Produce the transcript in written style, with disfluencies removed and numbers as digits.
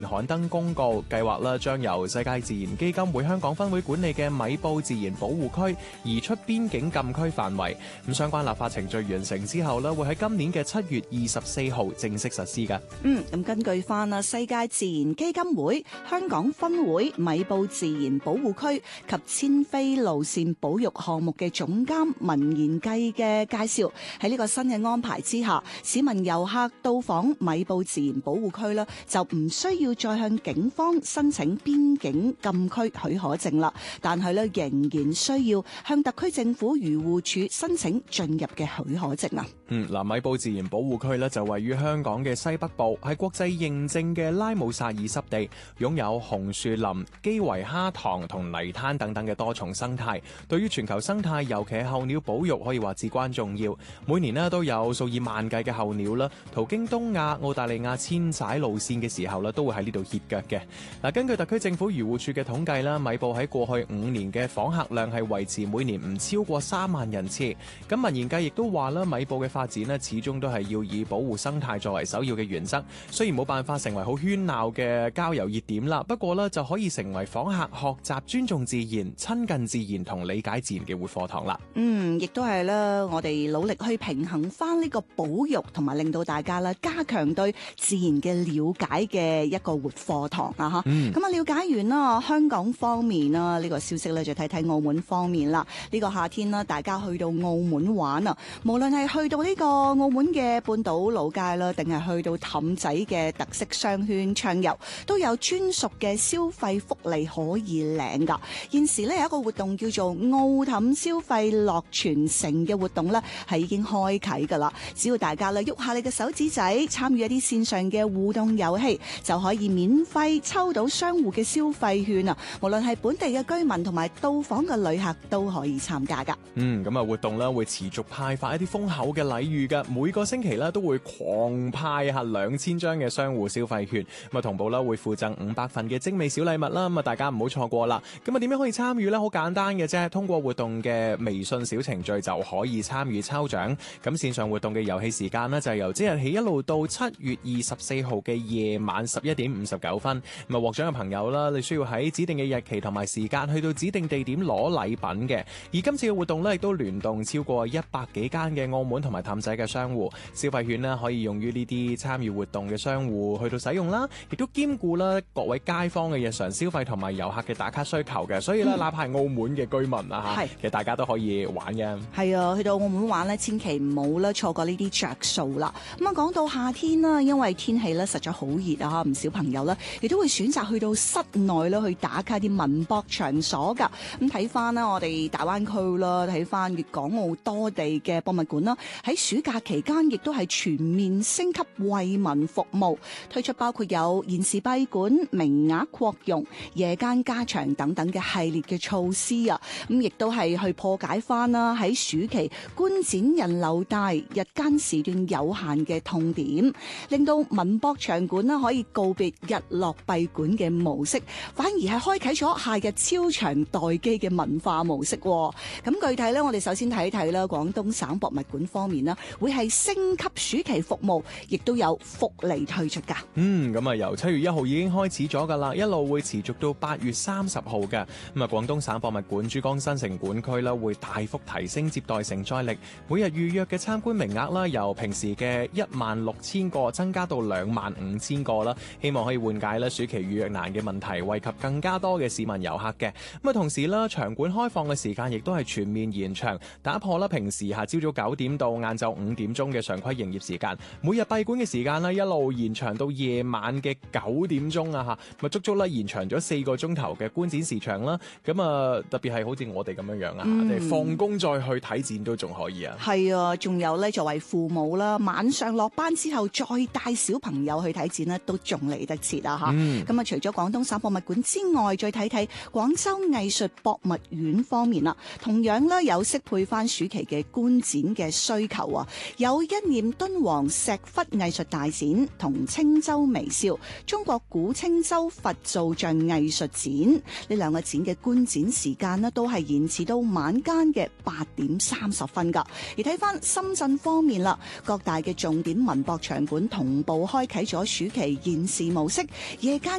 刊登公告，計劃啦將由世界自然基金會香港分會管理嘅米埔自然保護區移出邊境禁區範圍。咁相關立法程序完成之後咧，會喺今年嘅7月24號正式實施㗎。 咁根據翻啦，世界自然基金會香港分會米埔自然保護區及遷飛路線保育項目嘅總監文賢計嘅介紹，喺呢個新嘅安排之下，市民遊客到訪米埔自然保護區啦，就唔需要再向警方申請邊境禁區許可證啦，但係咧仍然需要向特區政府漁護署申請進入嘅許可證啊。 米埔自然保護區咧就位於香港嘅西北部，係國際認證嘅拉姆薩爾濕地，擁有紅樹林、基圍蝦塘同泥灘等等嘅多重生態，對於全球生態，尤其係候鳥保育可以話至關重要。每年咧都有數以萬計嘅候鳥啦，途經東亞、澳大利亞遷徙路線嘅時候咧，都會喺呢度歇腳嘅。根據特區政府漁護署嘅統計啦，米埔喺過去5年嘅訪客量係維持每年唔超過3萬人次。咁文賢計亦都話啦，米埔嘅發展咧始終都係要以保護生態作為首要嘅原則。雖然冇辦法成為好喧鬧嘅郊遊熱點啦，不過咧就可以成為訪客學習尊重自然、親近自然同理解自然嘅活課堂啦。 亦都係啦，我哋努力去平衡翻呢個保育同埋令到大家咧加強對自然嘅了解嘅一個活課堂啊。咁了解完啦香港方面啦呢個消息咧，就睇睇澳門方面啦。呢個夏天啦，大家去到澳門玩啊，無論係去到呢個澳門嘅半島老街啦，定係去到氹仔嘅特色商圈暢遊，都有專屬嘅消費福利可以領噶。現時咧有一個活動叫做澳氹消費樂全城嘅活動咧，係已經開啟噶啦。只要大家咧喐下你嘅手指仔，參與一啲線上嘅互動遊戲，就可以免費抽到商戶嘅消費券啊！無論係本地嘅居民同埋到訪嘅旅客都可以參加噶。 活動咧會持續派發一啲豐厚嘅禮遇噶，每個星期咧都會狂派下2000張嘅商戶消費券，同步啦會附贈500份嘅精美小禮物啦，大家唔好錯過啦。點樣可以參與呢？好簡單嘅啫，通過活動嘅微信小程序就可以參與抽獎。咁線上活動嘅遊戲時間呢，就係由即日起一路到7月24號嘅夜晚11點59分。獲獎嘅朋友啦，你需要喺指定嘅日期同埋時間去到指定地點攞禮品嘅。而今次嘅活動呢，亦都聯動超過100幾間嘅澳門同埋氹仔嘅商戶，消費券呢可以用於呢啲參與活動嘅商戶去到使用啦，亦都兼顧啦各位街坊嘅日常消費同埋遊客嘅打卡需求嘅。所以咧，哪怕係澳門嘅居民啊，其實大家都可以玩嘅。 係啊，去到澳門玩咧，千祈唔好啦錯過呢啲着數啦。講到夏天啦，因為天氣咧實在好熱啊，唔少朋友咧亦都會選擇去到室內啦去打卡啲文博場所噶。睇翻啦，我哋大灣區啦，睇翻粵港澳多地嘅博物館啦，喺暑假期間亦都係全面升級惠民服務，推出包括有現時閉館、名額擴容、夜間加長等等嘅系列嘅措施啊。亦都係去破解翻啦喺暑期觀展人流大、日間時段有限嘅痛點，令到文博場館啦可以告別日落閉館嘅模式，反而係開啟咗夏日超長待機嘅文化模式。咁具體咧，我哋首先睇一睇啦，廣東省博物館方面啦，會係升級暑期服務，亦都有福利推出噶。 由7月1號已經開始咗噶啦，一路會持續到8月30號嘅。廣東省博物館珠江新城館區啦，會大幅提升接待承載力，每日預約嘅參觀名額啦，由平時嘅16000個增加到25000個啦，希望可以緩解咧暑期預約難嘅問題，惠及更加多嘅市民遊客嘅。同時啦，場館開放嘅時間亦都係全面延長，打破啦平時朝早9點到晏晝5點鐘嘅常規營業時間，每日閉館嘅時間啦，一路延長到夜晚嘅9點鐘啊嚇，足足延長咗4個鐘頭嘅觀展時長啦。特別係好似我哋咁樣啊，即係放工再去睇展都仲可以啊。係啊，仲有咧，作為父母啦，晚上落班之後再帶小朋友去睇展呢，都仲嚟得切啊嚇。除咗廣東省博物館之外，再睇睇廣州藝術博物院方面啦，同樣咧有適配翻暑期嘅觀展嘅需求啊，有一念敦煌石窟藝術大展同青州微笑中國古青州佛造像藝術展，呢兩個展嘅觀展時間呢都係延遲到晚間嘅8點30分噶。而睇翻深圳方面啦，各大嘅重點文博場館同步開啟咗暑期延時模式，夜間